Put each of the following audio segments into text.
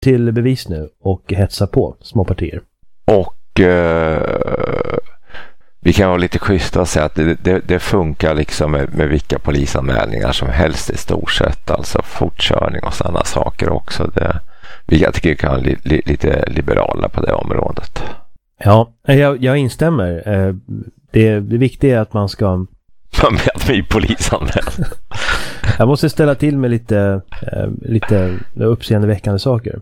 till bevis nu och hetsa på små partier. Och vi kan vara lite schyssta och säga att det funkar liksom med vilka polisanmälningar som helst i stort sett. Alltså fortkörning och sådana saker också. Jag tycker vi kan vara lite liberala på det området. Ja, jag instämmer. Det viktiga är att man ska... Att bli polisanmäld. Jag måste ställa till med lite uppseendeväckande saker.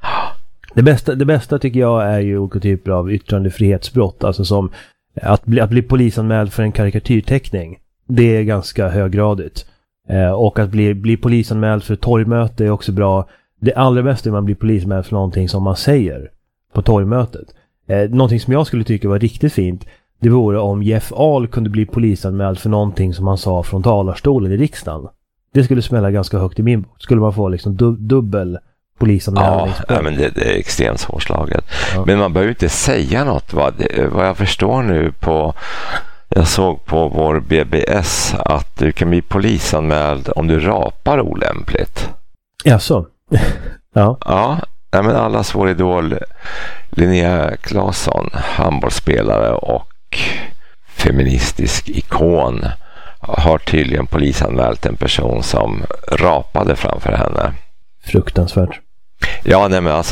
Det bästa tycker jag är ju olika typer av yttrandefrihetsbrott. Alltså som att bli polisanmäld för en karikatyrteckning. Det är ganska höggradigt. Och att bli polisanmäld för torgmöte är också bra. Det allra bästa är att man blir polisanmäld för någonting som man säger på torgmötet. Någonting som jag skulle tycka var riktigt fint, det vore om Jeff Ahl kunde bli polisanmäld för någonting som han sa från talarstolen i riksdagen. Det skulle smälla ganska högt i min bok. Skulle man få liksom dubbel polisanmälning. Ja, men det är extremt svårslaget. Ja. Men man behöver inte säga något. Vad jag förstår nu jag såg på vår BBS att du kan bli polisanmäld om du rapar olämpligt. Jaså? Ja. Ja, men allas vår idol Linnea Claesson, handbollsspelare och feministisk ikon, har tydligen polisanmält en person som rapade framför henne. Fruktansvärt. Ja, nej, men alltså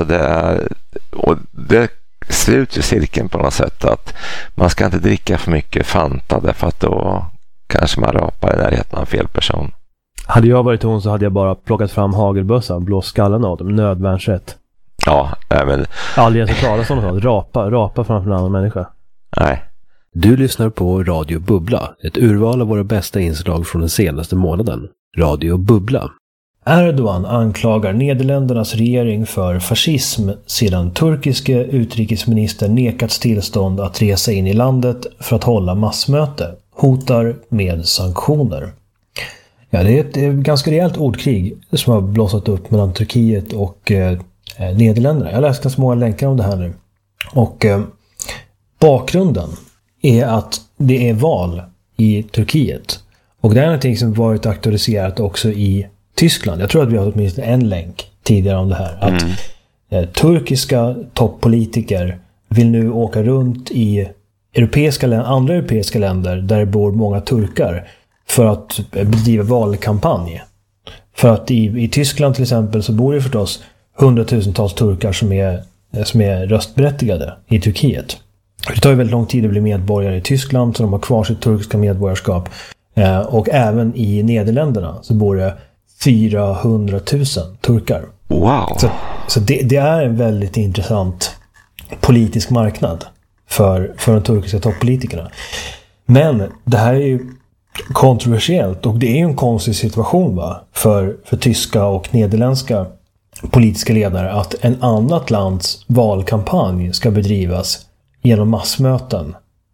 det sluter cirkeln på något sätt, att man ska inte dricka för mycket Fanta därför att då kanske man rapar i närheten av fel person. Hade jag varit hon så hade jag bara plockat fram hagelbössan, blåst skallen av dem, nödvärnsrätt. Ja, men... Aldrig ens talas om sånt. Rapa framför en annan människa. Nej. Du lyssnar på Radio Bubbla, ett urval av våra bästa inslag från den senaste månaden. Radio Bubbla. Erdogan anklagar Nederländernas regering för fascism sedan turkiske utrikesministern nekats tillstånd att resa in i landet för att hålla massmöte. Hotar med sanktioner. Ja, det är ett ganska rejält ordkrig som har blossat upp mellan Turkiet och Nederländerna. Jag läste ganska många länkar om det här nu. Och bakgrunden är att det är val i Turkiet. Och det är någonting som varit aktualiserat också i Tyskland. Jag tror att vi har åtminstone en länk tidigare om det här. Att turkiska toppolitiker vill nu åka runt i andra europeiska länder där det bor många turkar för att bedriva valkampanj. För att i Tyskland till exempel så bor det förstås hundratusentals turkar som är röstberättigade i Turkiet. Det tar ju väldigt lång tid att bli medborgare i Tyskland, så de har kvar sitt turkiska medborgarskap. Och även i Nederländerna så bor det 400 000 turkar. Wow! Så det är en väldigt intressant politisk marknad för de turkiska toppolitikerna. Men det här är ju kontroversiellt, och det är ju en konstig situation för tyska och nederländska politiska ledare att en annat lands valkampanj ska bedrivas genom massmöten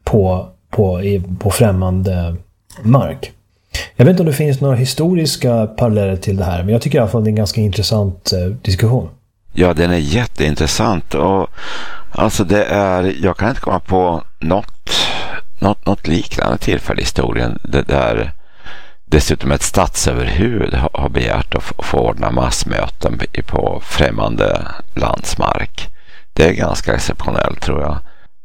på främmande mark. Jag vet inte om det finns några historiska paralleller till det här, men jag tycker i alla fall att det är en ganska intressant diskussion. Ja, den är jätteintressant, och alltså jag kan inte komma på något liknande tillfälle i historien där dessutom ett statsöverhuvud har begärt att få ordna massmöten på främmande landsmark. Det är ganska exceptionellt, tror jag.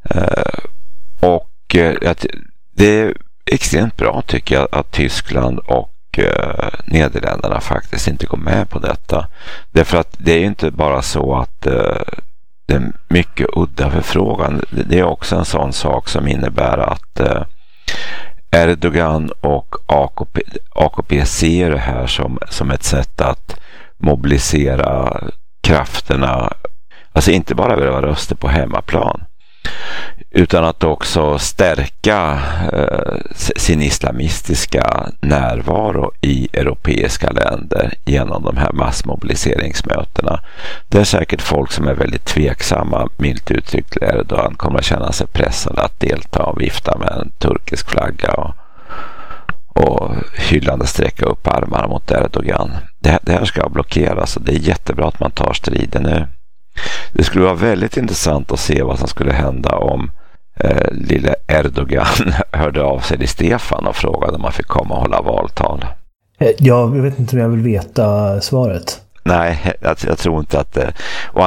Och det är extremt bra, tycker jag, att Tyskland och Nederländerna faktiskt inte går med på detta. Därför att det är ju inte bara så att det är mycket udda förfrågan. Det är också en sån sak som innebär att Erdogan och AKP ser det här som ett sätt att mobilisera krafterna, alltså inte bara vilja röster på hemmaplan, utan att också stärka sin islamistiska närvaro i europeiska länder genom de här massmobiliseringsmötena. Det är säkert folk som är väldigt tveksamma, milt uttryckt, till Erdogan kommer att känna sig pressade att delta och vifta med en turkisk flagga och hyllande sträcka upp armarna mot Erdogan. Det här ska blockeras, och det är jättebra att man tar striden nu. Det skulle vara väldigt intressant att se vad som skulle hända om lille Erdogan hörde av sig till Stefan och frågade om man fick komma och hålla valtal. Jag vet inte om jag vill veta svaret. Nej, jag tror inte att det...